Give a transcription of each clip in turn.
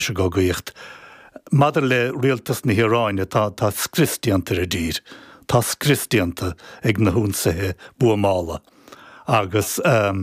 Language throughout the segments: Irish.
se go gaocht. Madar le rialtas na Hiráine tá scristianta a dír. Tá scristianta ag na húnsathe buamála. Agus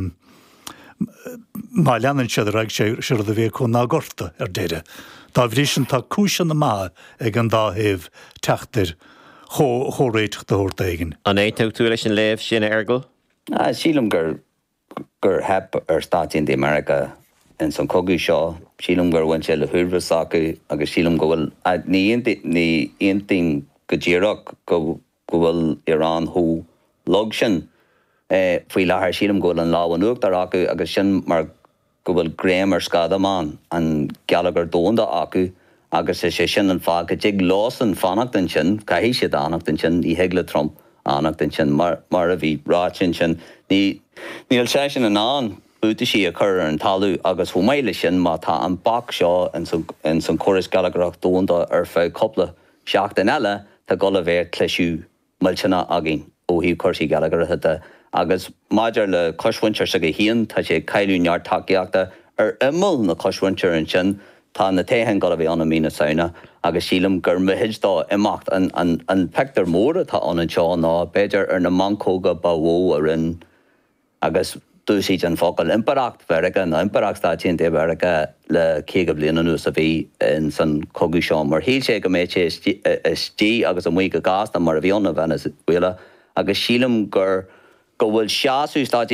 má leanan siad raig sé a bhéh chun ná gorta deire. Tá bhrísin tá cúisean na má ag an dáhéamh teachtar chóréiteach de thuirta aigen. An éitú tú leis an léamh sin airgil? Sílam gur heb státíon de America in san cogu seo, sílam gur bhain sé le thuúrbhas acu agus sílam go bhfuil ní aontainn go ddíireach go bhfuil Iarán thú log sin faoi láthair sílam go bhfuil an lábhain uachtar acu agus sin mar go bhfuil gréim ar scad amán an gealagar dónda acu agus sé sin an fá go dtí lás an fannacht an sin, caihí siad annacht an sin, í heagla Trump annacht an sin mar a bhí ráit sin. Níl sé sin an an úta sí a chur an talú agus thuméile sin má tá an bach seo in san choras gealagarach dónda ar fá coppla seachtain eile tá go le bhéir cléisiú millsena agin ó híh chuirsí gealagartha agus maidir le coshaintear sa go híon tá sé cailú neart takeíachta ar imil na coshaintear an sin tá na téhan go a bhí anna mína saona agus sílam gur muhiid dá imacht an pectar mór atá an seo ná beidir ar na mancóga bhó ar in agus dúsí an focail imparacht bherica na imparacht státíon de bherica le céga bliana nús a bhí in san cogu seo mar híl sé go méid sé istí agus an mhuí go gas na mar a bhíonna Venezuela agus sílam gur go bhfuil seaasú státíon